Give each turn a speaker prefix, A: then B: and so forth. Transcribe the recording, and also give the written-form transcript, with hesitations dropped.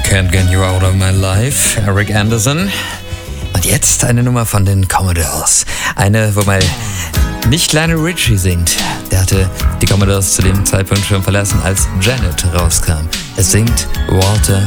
A: Can't Get You Out of My Life, Eric Anderson. Und jetzt eine Nummer von den Commodores. Eine, wo mal nicht Lionel Richie singt. Der hatte die Commodores zu dem Zeitpunkt schon verlassen, als Janet rauskam. Es singt Walter